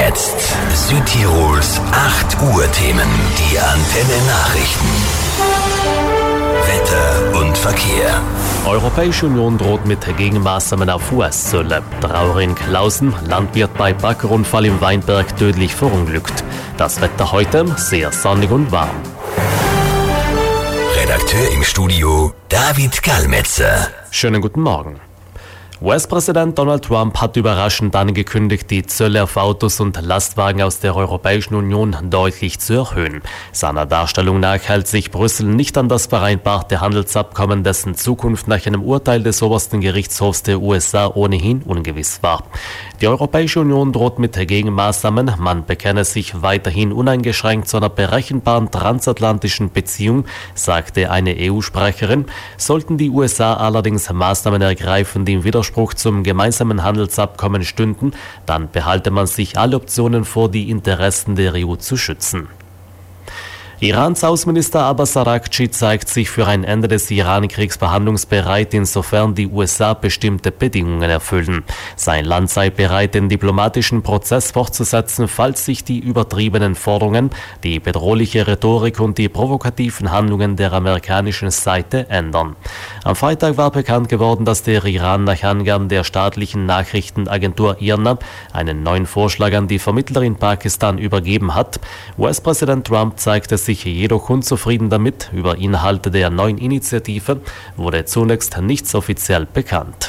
jetzt Südtirols 8 Uhr Themen. Die Antenne Nachrichten. Wetter und Verkehr. Europäische Union droht mit Gegenmaßnahmen auf US-Zölle. Trauer in Klausen, Landwirt bei Baggerunfall im Weinberg tödlich verunglückt. Das Wetter heute sehr sonnig und warm. Redakteur im Studio David Kalmetzer. Schönen guten Morgen. US-Präsident Donald Trump hat überraschend angekündigt, die Zölle auf Autos und Lastwagen aus der Europäischen Union deutlich zu erhöhen. Seiner Darstellung nach hält sich Brüssel nicht an das vereinbarte Handelsabkommen, dessen Zukunft nach einem Urteil des obersten Gerichtshofs der USA ohnehin ungewiss war. Die Europäische Union droht mit Gegenmaßnahmen, man bekenne sich weiterhin uneingeschränkt zu einer berechenbaren transatlantischen Beziehung, sagte eine EU-Sprecherin. Sollten die USA allerdings Maßnahmen ergreifen, die im Widerspruch zum gemeinsamen Handelsabkommen stünden, dann behalte man sich alle Optionen vor, die Interessen der EU zu schützen. Irans Außenminister Abbas Araghchi zeigt sich für ein Ende des Iran-Kriegs verhandlungsbereit, insofern die USA bestimmte Bedingungen erfüllen. Sein Land sei bereit, den diplomatischen Prozess fortzusetzen, falls sich die übertriebenen Forderungen, die bedrohliche Rhetorik und die provokativen Handlungen der amerikanischen Seite ändern. Am Freitag war bekannt geworden, dass der Iran nach Angaben der staatlichen Nachrichtenagentur IRNA einen neuen Vorschlag an die Vermittler in Pakistan übergeben hat. US-Präsident Trump zeigte sich jedoch unzufrieden damit. Über Inhalte der neuen Initiative wurde zunächst nichts offiziell bekannt.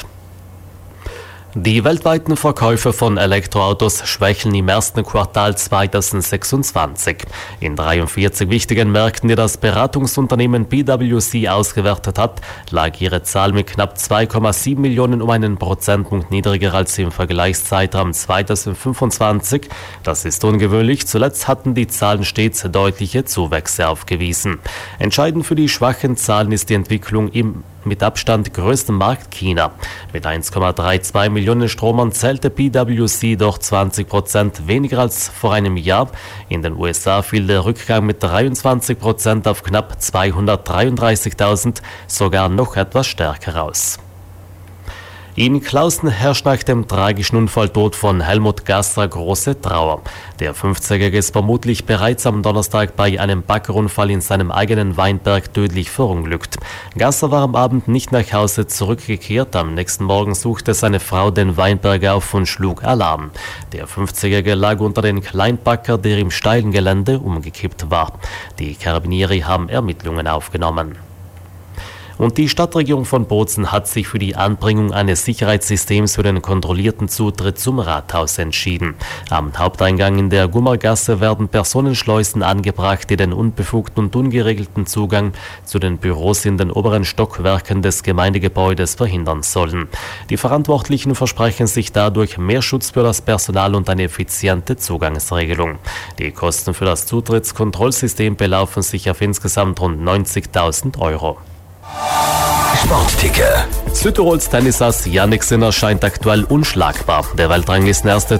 Die weltweiten Verkäufe von Elektroautos schwächeln im ersten Quartal 2026. In 43 wichtigen Märkten, die das Beratungsunternehmen PwC ausgewertet hat, lag ihre Zahl mit knapp 2,7 Millionen um einen Prozentpunkt niedriger als im Vergleichszeitraum 2025. Das ist ungewöhnlich. Zuletzt hatten die Zahlen stets deutliche Zuwächse aufgewiesen. Entscheidend für die schwachen Zahlen ist die Entwicklung im mit Abstand größten Markt China. Mit 1,32 Millionen Stromern zählte PwC doch 20% weniger als vor einem Jahr. In den USA fiel der Rückgang mit 23% auf knapp 233.000, sogar noch etwas stärker aus. In Klausen herrscht nach dem tragischen Unfalltod von Helmut Gasser große Trauer. Der 50-Jährige ist vermutlich bereits am Donnerstag bei einem Baggerunfall in seinem eigenen Weinberg tödlich verunglückt. Gasser war am Abend nicht nach Hause zurückgekehrt. Am nächsten Morgen suchte seine Frau den Weinberg auf und schlug Alarm. Der 50-Jährige lag unter den Kleinbagger, der im steilen Gelände umgekippt war. Die Carabinieri haben Ermittlungen aufgenommen. Und die Stadtregierung von Bozen hat sich für die Anbringung eines Sicherheitssystems für den kontrollierten Zutritt zum Rathaus entschieden. Am Haupteingang in der Gummergasse werden Personenschleusen angebracht, die den unbefugten und ungeregelten Zugang zu den Büros in den oberen Stockwerken des Gemeindegebäudes verhindern sollen. Die Verantwortlichen versprechen sich dadurch mehr Schutz für das Personal und eine effiziente Zugangsregelung. Die Kosten für das Zutrittskontrollsystem belaufen sich auf insgesamt rund 90.000 Euro. Sportticker. Südtirols Tennisass Jannik Sinner scheint aktuell unschlagbar. Der Weltranglistenerste